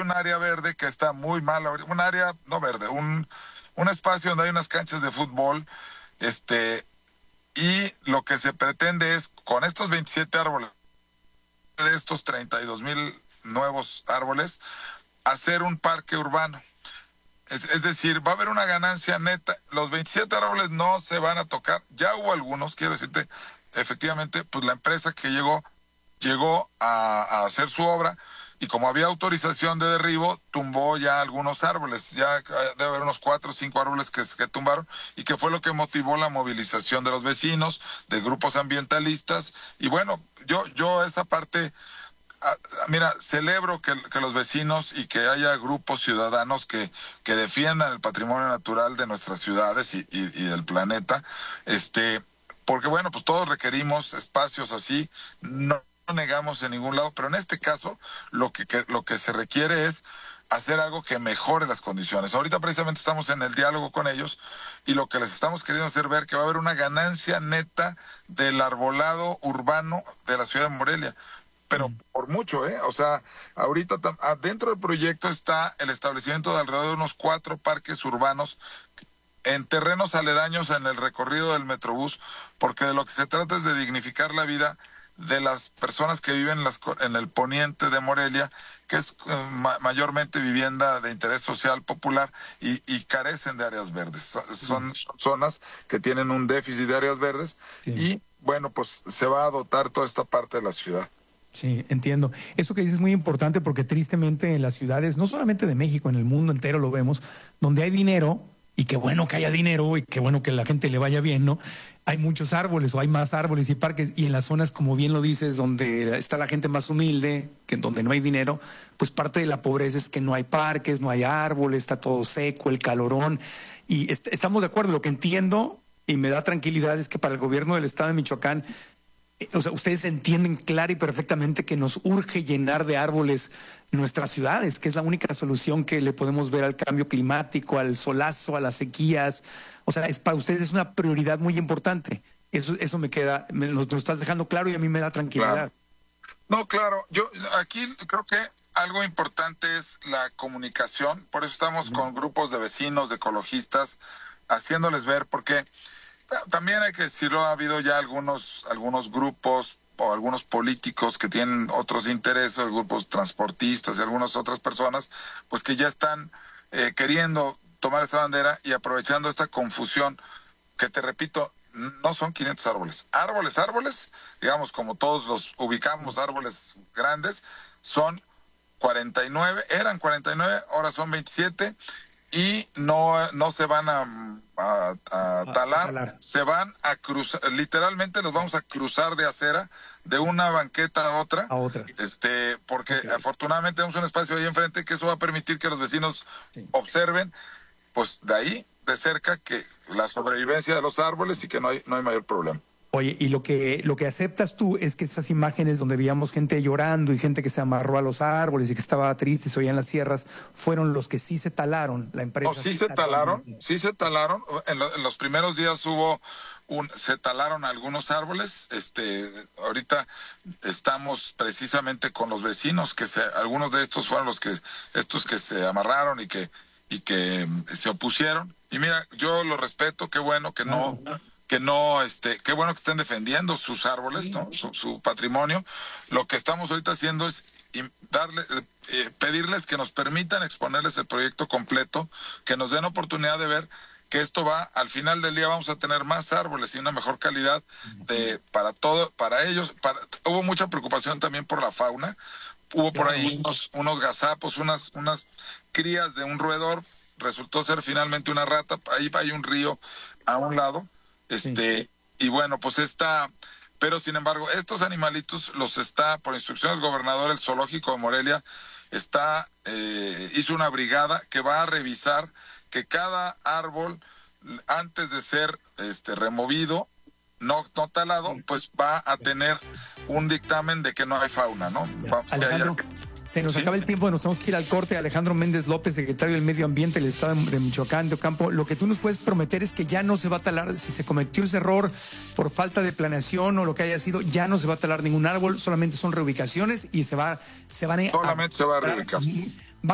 un área verde que está muy mal, un área no verde, un espacio donde hay unas canchas de fútbol, y lo que se pretende es, con estos 27 árboles, de estos 32,000 nuevos árboles, hacer un parque urbano. Es decir, va a haber una ganancia neta. Los 27 árboles no se van a tocar. Ya hubo algunos, quiero decirte, efectivamente, pues la empresa que llegó a hacer su obra, y como había autorización de derribo, tumbó ya algunos árboles. Ya debe haber unos 4 o 5 árboles que tumbaron, y que fue lo que motivó la movilización de los vecinos, de grupos ambientalistas. Y bueno, yo esa parte, mira, celebro que los vecinos y que haya grupos ciudadanos que defiendan el patrimonio natural de nuestras ciudades y del planeta, porque bueno, pues todos requerimos espacios así, no negamos en ningún lado, pero en este caso lo que se requiere es hacer algo que mejore las condiciones. Ahorita precisamente estamos en el diálogo con ellos, y lo que les estamos queriendo hacer ver que va a haber una ganancia neta del arbolado urbano de la ciudad de Morelia. Pero por mucho, O sea, ahorita dentro del proyecto está el establecimiento de alrededor de unos 4 parques urbanos en terrenos aledaños en el recorrido del Metrobús, porque de lo que se trata es de dignificar la vida de las personas que viven en el poniente de Morelia, que es mayormente vivienda de interés social popular, y carecen de áreas verdes. Son zonas que tienen un déficit de áreas verdes, y bueno, pues se va a dotar toda esta parte de la ciudad. Sí, entiendo. Eso que dices es muy importante, porque tristemente en las ciudades, no solamente de México, en el mundo entero lo vemos, donde hay dinero, y qué bueno que haya dinero y qué bueno que la gente le vaya bien, ¿no? Hay muchos árboles, o hay más árboles y parques, y en las zonas, como bien lo dices, donde está la gente más humilde, que donde no hay dinero, pues parte de la pobreza es que no hay parques, no hay árboles, está todo seco, el calorón, y estamos de acuerdo. Lo que entiendo y me da tranquilidad es que para el gobierno del estado de Michoacán, o sea, ustedes entienden clara y perfectamente que nos urge llenar de árboles nuestras ciudades, que es la única solución que le podemos ver al cambio climático, al solazo, a las sequías. O sea, para ustedes es una prioridad muy importante. Eso me queda, lo estás dejando claro, y a mí me da tranquilidad. Claro. No, claro, yo aquí creo que algo importante es la comunicación. Por eso estamos con grupos de vecinos, de ecologistas, haciéndoles ver, porque también hay que decirlo, ha habido ya algunos grupos o algunos políticos que tienen otros intereses, grupos transportistas y algunas otras personas, pues que ya están queriendo tomar esta bandera y aprovechando esta confusión, que te repito, no son 500 árboles. Árboles, digamos, como todos los ubicamos, árboles grandes, son 49, eran 49, ahora son 27, y no se van a talar, se van a cruzar, literalmente los vamos a cruzar de acera, de una banqueta a otra, porque afortunadamente tenemos un espacio ahí enfrente, que eso va a permitir que los vecinos observen, pues de ahí, de cerca, que la sobrevivencia de los árboles, y que no hay mayor problema. Oye, y lo que aceptas tú es que estas imágenes donde veíamos gente llorando y gente que se amarró a los árboles y que estaba triste, se oían las sierras, fueron los que sí se talaron, la empresa. No, sí se talaron. En los primeros días se talaron algunos árboles. Ahorita estamos precisamente con los vecinos, algunos de estos fueron estos que se amarraron y que se opusieron. Y mira, yo lo respeto, qué bueno que no, qué bueno que estén defendiendo sus árboles, ¿no? Su patrimonio. Lo que estamos ahorita haciendo es pedirles que nos permitan exponerles el proyecto completo, que nos den oportunidad de ver que esto al final del día vamos a tener más árboles y una mejor calidad para ellos. Hubo mucha preocupación también por la fauna. Hubo por ahí unos gazapos, unas crías de un roedor. Resultó ser finalmente una rata. Ahí hay un río a un lado. Y bueno, pues pero sin embargo, estos animalitos por instrucciones del gobernador, el zoológico de Morelia hizo una brigada que va a revisar que cada árbol, antes de ser removido, no talado, pues va a tener un dictamen de que no hay fauna, ¿no? Alejandro, se nos acaba el tiempo, nos tenemos que ir al corte. Alejandro Méndez López, secretario del Medio Ambiente del Estado de Michoacán, de Ocampo, lo que tú nos puedes prometer es que ya no se va a talar, si se cometió ese error por falta de planeación o lo que haya sido, ya no se va a talar ningún árbol, solamente son reubicaciones y solamente se va a reubicar.